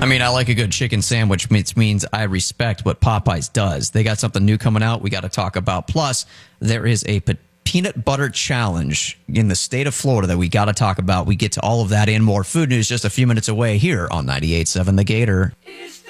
I mean, I like a good chicken sandwich, which means I respect what Popeyes does. They got something new coming out we got to talk about. Plus, there is a peanut butter challenge in the state of Florida that we got to talk about. We get to all of that and more. Food news just a few minutes away here on 98.7 The Gator.